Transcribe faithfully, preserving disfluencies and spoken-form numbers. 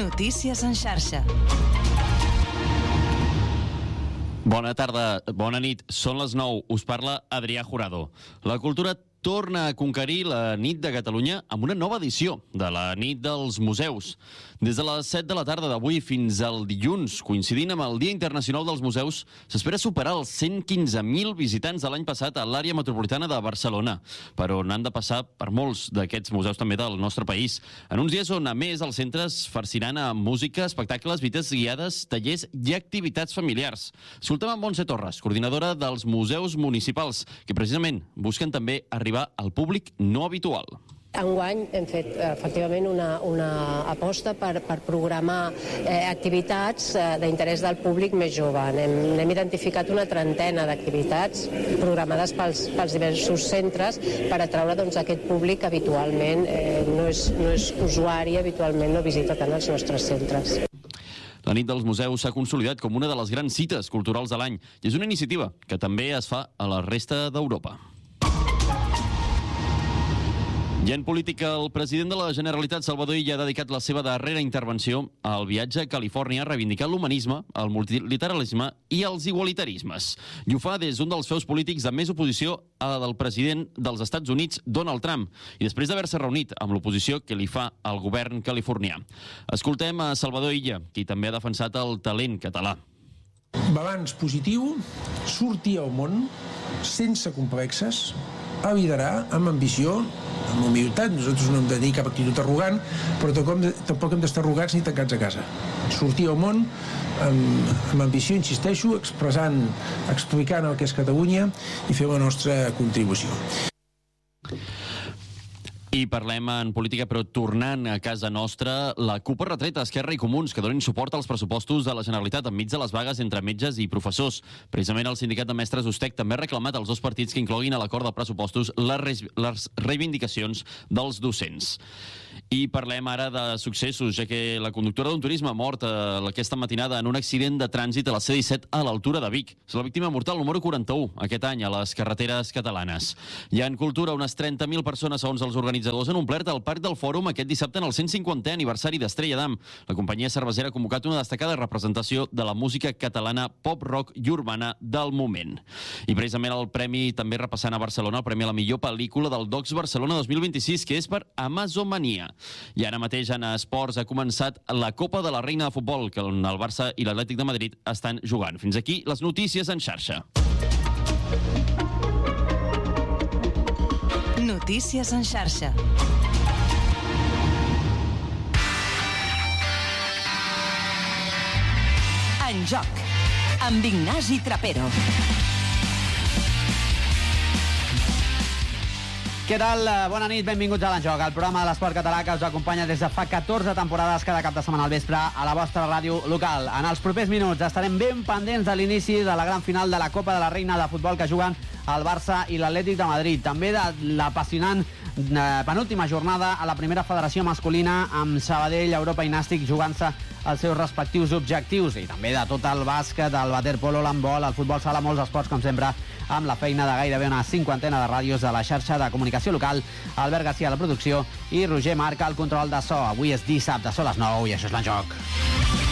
Notícies en xarxa. Bona tarda, bona nit. Són les nou. Us parla Adrià Jurado. La cultura torna a conquerir la nit de Catalunya amb una nova edició de la nit dels museus. Des de les set de la tarda d'avui fins al dilluns, coincidint amb el Dia Internacional dels Museus, s'espera superar els cent quinze mil visitants de l'any passat a l'àrea metropolitana de Barcelona, per on han de passar per molts d'aquests museus també del nostre país. En uns dies on, a més, els centres farciran amb música, espectacles, visites guiades, tallers i activitats familiars. Escoltem amb Montse Torres, coordinadora dels museus municipals, que precisament busquen també arribar al públic no habitual. Enguany hem fet efectivament una, una aposta per, per programar eh, activitats eh, d'interès del públic més jove. Hem, hem identificat una trentena d'activitats programades pels, pels diversos centres per atraure doncs, aquest públic que habitualment eh, no, és, no és usuari, habitualment no visita tant els nostres centres. La nit dels museus s'ha consolidat com una de les grans cites culturals de l'any i és una iniciativa que també es fa a la resta d'Europa. I en política, el president de la Generalitat, Salvador Illa, ha dedicat la seva darrera intervenció al viatge a Califòrnia, reivindicant l'humanisme, el multilateralisme i els igualitarismes. I ho fa des d'un dels seus polítics de més oposició a del president dels Estats Units, Donald Trump, i després d'haver-se reunit amb l'oposició que li fa al govern californià. Escoltem a Salvador Illa, qui també ha defensat el talent català. Balanç positiu, sortir al món sense complexes, a liderar amb ambició, amb humilitat. Nosaltres no hem de tenir cap actitud arrogant, però tampoc hem d'estar arrogats ni tancats a casa. Sortir al món amb, amb ambició, insisteixo, expressant, explicant el que és Catalunya i fer la nostra contribució. I parlem en política, però tornant a casa nostra, la CUP ha retret a Esquerra i Comuns que donin suport als pressupostos de la Generalitat enmig de les vagues entre metges i professors. Precisament el sindicat de mestres USTEC també ha reclamat als dos partits que incloguin a l'acord de pressupostos les, les reivindicacions dels docents. I parlem ara de successos, ja que la conductora d'un turisme ha mort aquesta matinada en un accident de trànsit a la C disset a l'altura de Vic. És la víctima mortal número quaranta-u aquest any a les carreteres catalanes. I en cultura, unes trenta mil persones, segons els organitzadors, han omplert el Parc del Fòrum aquest dissabte en el cent cinquantè aniversari d'Estrella d'Am. La companyia cervesera ha convocat una destacada representació de la música catalana pop-rock i urbana del moment. I precisament el premi, també repassant a Barcelona, el premi a la millor pel·lícula del Docs Barcelona dos mil vint-i-sis, que és per Amazomania. I ara mateix en esports ha començat la Copa de la Reina de Futbol, que el Barça i l'Atlètic de Madrid estan jugant. Fins aquí les notícies en xarxa. Notícies en xarxa. En joc, amb Ignasi Trapero. Què tal? Bona nit, benvinguts a l'En Joc, el programa de l'esport català que us acompanya des de fa catorze temporades cada cap de setmana al vespre a la vostra ràdio local. En els propers minuts estarem ben pendents de l'inici de la gran final de la Copa de la Reina de Futbol que juguen el Barça i l'Atlètic de Madrid. També de l'apassionant penúltima jornada a la primera federació masculina amb Sabadell, Europa i Nàstic jugant-se els seus respectius objectius, i també de tot el bàsquet, el waterpolo, l'handbol, el futbol sala, molts esports, com sempre, amb la feina de gairebé una cinquantena de ràdios de la xarxa de comunicació local, Albert Garcia a la producció i Roger Marc al control de so. Avui és dissabte, són les nou i això és l'En Joc.